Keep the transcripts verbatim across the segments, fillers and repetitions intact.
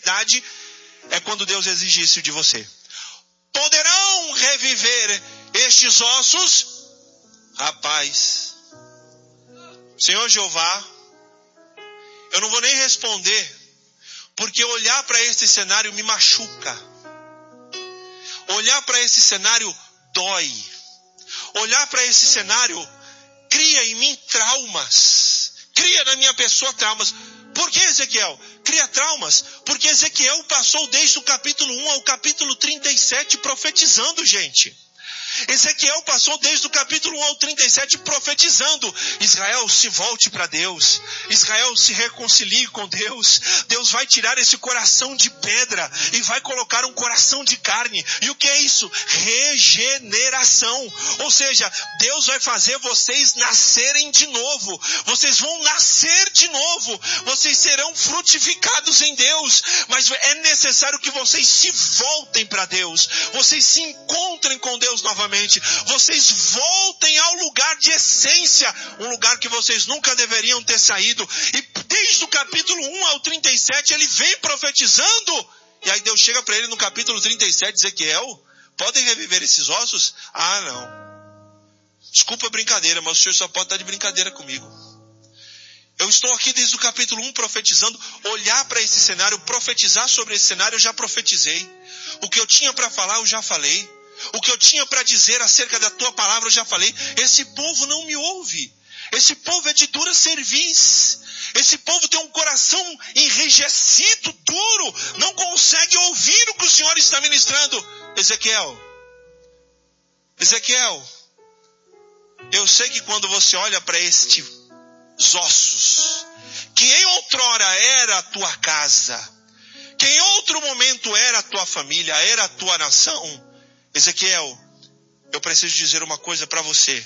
verdade, é quando Deus exige isso de você. Poderão reviver estes ossos? Rapaz, Senhor Jeová, eu não vou nem responder, porque olhar para esse cenário me machuca. Olhar para esse cenário dói. Olhar para esse cenário cria em mim traumas. Cria na minha pessoa traumas. Por que, Ezequiel? Cria traumas porque Ezequiel passou desde o capítulo um ao capítulo trinta e sete profetizando, gente. Ezequiel passou desde o capítulo um ao trinta e sete profetizando. Israel, se volte para Deus. Israel, se reconcilie com Deus. Deus vai tirar esse coração de pedra e vai colocar um coração de carne. E o que é isso? Regeneração. Ou seja, Deus vai fazer vocês nascerem de novo. Vocês vão nascer de novo. Vocês serão frutificados em Deus. Mas é necessário que vocês se voltem para Deus. Vocês se encontrem com Deus novamente. Vocês voltem ao lugar de essência, um lugar que vocês nunca deveriam ter saído. E desde o capítulo um ao trinta e sete ele vem profetizando. E aí Deus chega para ele no capítulo trinta e sete, Ezequiel, podem reviver esses ossos? Ah, não. Desculpa a brincadeira, mas o senhor só pode estar de brincadeira comigo. Eu estou aqui desde o capítulo um profetizando. Olhar para esse cenário, profetizar sobre esse cenário, eu já profetizei. O que eu tinha para falar, eu já falei. O que eu tinha para dizer acerca da tua palavra, eu já falei. Esse povo não me ouve. Esse povo é de dura cerviz. Esse povo tem um coração enrijecido, duro. Não consegue ouvir o que o Senhor está ministrando. Ezequiel. Ezequiel. Eu sei que quando você olha para estes ossos, que em outrora era a tua casa, que em outro momento era a tua família, era a tua nação, Ezequiel, eu preciso dizer uma coisa para você.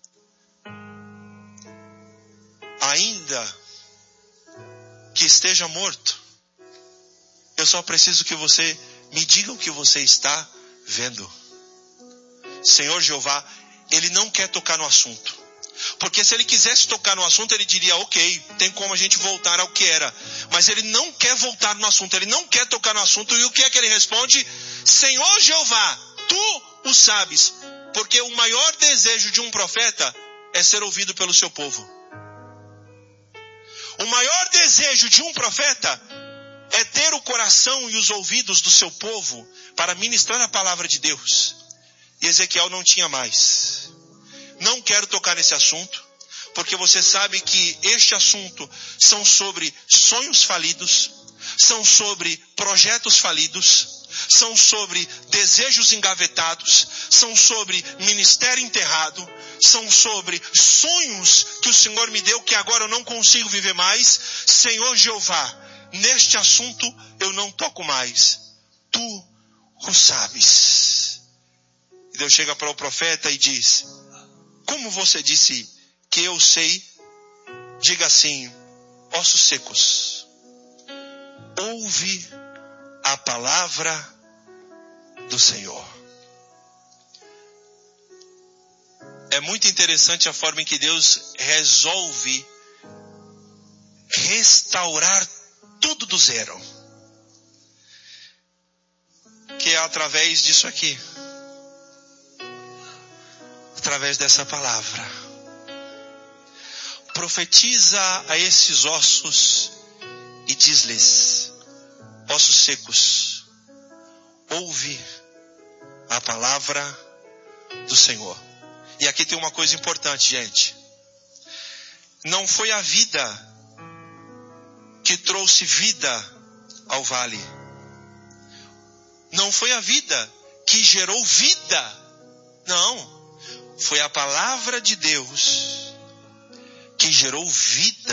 Ainda que esteja morto, eu só preciso que você me diga o que você está vendo. Senhor Jeová, Ele não quer tocar no assunto. Porque se Ele quisesse tocar no assunto, Ele diria, ok, tem como a gente voltar ao que era. Mas Ele não quer voltar no assunto, Ele não quer tocar no assunto. E o que é que Ele responde? Senhor Jeová, Tu o sabes, porque o maior desejo de um profeta é ser ouvido pelo seu povo. O maior desejo de um profeta é ter o coração e os ouvidos do seu povo para ministrar a palavra de Deus. E Ezequiel não tinha mais. Não quero tocar nesse assunto, porque você sabe que este assunto são sobre sonhos falidos, são sobre projetos falidos, são sobre desejos engavetados, são sobre ministério enterrado, são sobre sonhos que o Senhor me deu que agora eu não consigo viver mais. Senhor Jeová, neste assunto eu não toco mais. Tu o sabes. E Deus chega para o profeta e diz, como você disse que eu sei, diga assim, ossos secos, ouve a palavra do Senhor. É muito interessante a forma em que Deus resolve restaurar tudo do zero. Que é através disso aqui. Através dessa palavra. Profetiza a esses ossos e diz-lhes, ossos secos, ouve a palavra do Senhor. E aqui tem uma coisa importante, gente. Não foi a vida que trouxe vida ao vale. Não foi a vida que gerou vida. Não. Foi a palavra de Deus que gerou vida